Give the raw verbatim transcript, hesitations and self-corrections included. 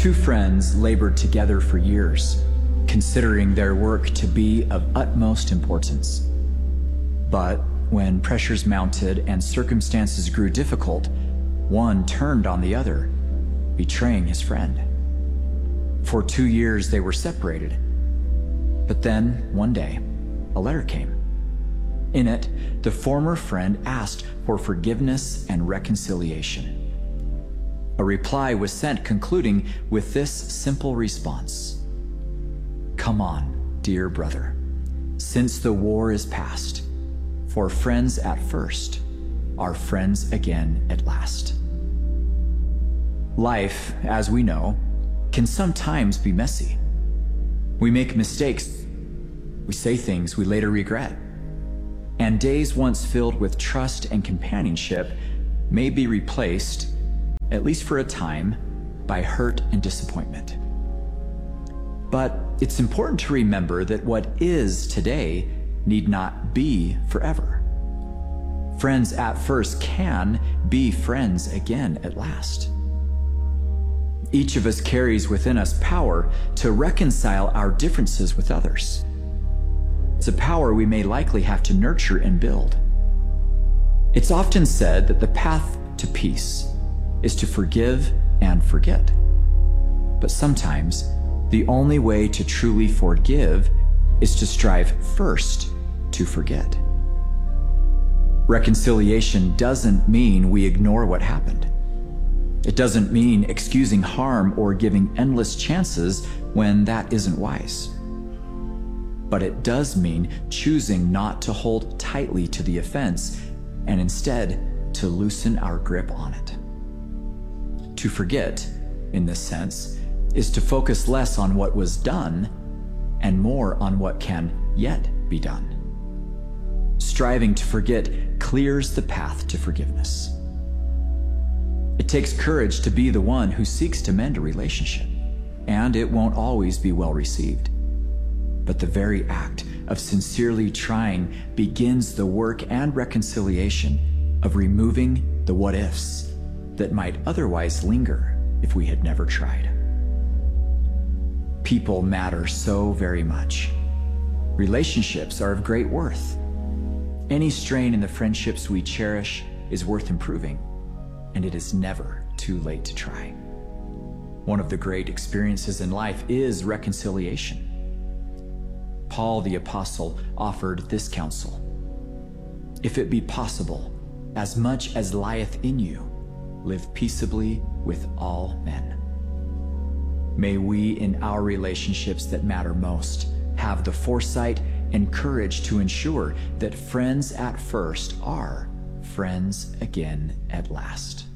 Two friends labored together for years, considering their work to be of utmost importance. But when pressures mounted and circumstances grew difficult, one turned on the other, betraying his friend. For two years they were separated. But then, one day, a letter came. In it, the former friend asked for forgiveness and reconciliation. A reply was sent concluding with this simple response: "Come on, dear brother, since the war is past, for friends at first are friends again at last." Life, as we know, can sometimes be messy. We make mistakes, we say things we later regret, and days once filled with trust and companionship may be replaced, at least for a time, by hurt and disappointment. But it's important to remember that what is today need not be forever. Friends at first can be friends again at last. Each of us carries within us power to reconcile our differences with others. It's a power we may likely have to nurture and build. It's often said that the path to peace is to forgive and forget. But sometimes, the only way to truly forgive is to strive first to forget. Reconciliation doesn't mean we ignore what happened. It doesn't mean excusing harm or giving endless chances when that isn't wise. But it does mean choosing not to hold tightly to the offense and instead to loosen our grip on it. To forget, in this sense, is to focus less on what was done and more on what can yet be done. Striving to forget clears the path to forgiveness. It takes courage to be the one who seeks to mend a relationship, and it won't always be well received. But the very act of sincerely trying begins the work and reconciliation of removing the what-ifs that might otherwise linger if we had never tried. People matter so very much. Relationships are of great worth. Any strain in the friendships we cherish is worth improving, and it is never too late to try. One of the great experiences in life is reconciliation. Paul the Apostle offered this counsel: "If it be possible, as much as lieth in you, live peaceably with all men." May we, in our relationships that matter most, have the foresight and courage to ensure that friends at first are friends again at last.